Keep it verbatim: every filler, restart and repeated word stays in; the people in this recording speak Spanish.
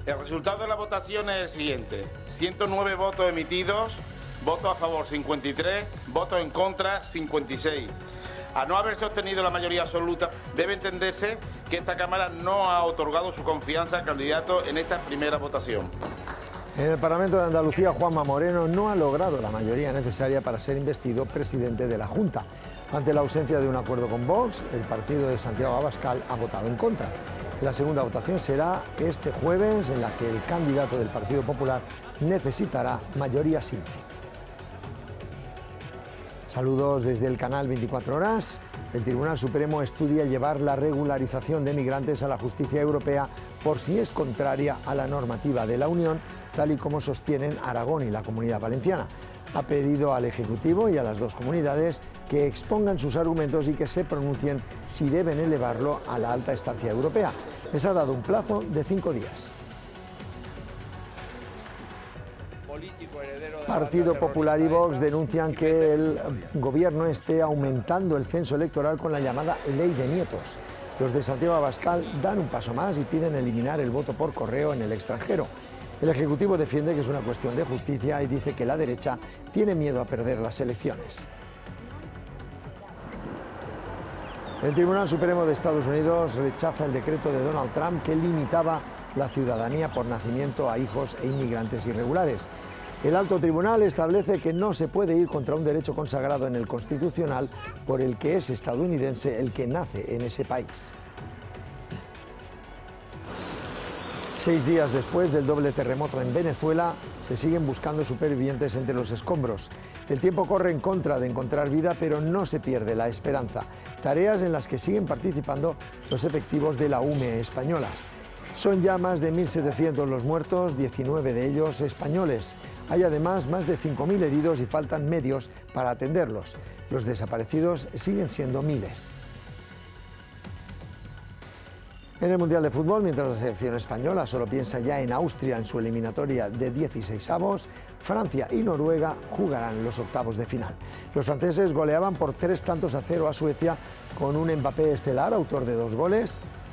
El resultado de la votación es el siguiente: ciento nueve votos emitidos, votos a favor cincuenta y tres, votos en contra cincuenta y seis. A no haberse obtenido la mayoría absoluta, debe entenderse que esta Cámara no ha otorgado su confianza al candidato en esta primera votación. En el Parlamento de Andalucía, Juanma Moreno no ha logrado la mayoría necesaria para ser investido presidente de la Junta. Ante la ausencia de un acuerdo con Vox, el partido de Santiago Abascal ha votado en contra. La segunda votación será este jueves, en la que el candidato del Partido Popular necesitará mayoría simple. Saludos desde el canal veinticuatro horas. El Tribunal Supremo estudia llevar la regularización de migrantes a la justicia europea por si es contraria a la normativa de la Unión, tal y como sostienen Aragón y la Comunidad Valenciana. Ha pedido al Ejecutivo y a las dos comunidades que expongan sus argumentos y que se pronuncien si deben elevarlo a la alta instancia europea. Les ha dado un plazo de cinco días. Partido Popular y Vox denuncian que el gobierno esté aumentando el censo electoral con la llamada ley de nietos. Los de Santiago Abascal dan un paso más y piden eliminar el voto por correo en el extranjero. El Ejecutivo defiende que es una cuestión de justicia y dice que la derecha tiene miedo a perder las elecciones. El Tribunal Supremo de Estados Unidos rechaza el decreto de Donald Trump que limitaba la ciudadanía por nacimiento a hijos e inmigrantes irregulares. El alto tribunal establece que no se puede ir contra un derecho consagrado en el Constitucional por el que es estadounidense el que nace en ese país. Seis días después del doble terremoto en Venezuela, se siguen buscando supervivientes entre los escombros. El tiempo corre en contra de encontrar vida, pero no se pierde la esperanza. Tareas en las que siguen participando los efectivos de la U M E española. Son ya más de mil setecientos los muertos, diecinueve de ellos españoles. Hay además más de cinco mil heridos y faltan medios para atenderlos. Los desaparecidos siguen siendo miles. En el Mundial de Fútbol, mientras la selección española solo piensa ya en Austria en su eliminatoria de dieciseisavos, Francia y Noruega jugarán los octavos de final. Los franceses goleaban por tres tantos a cero a Suecia con un Mbappé estelar, autor de dos goles.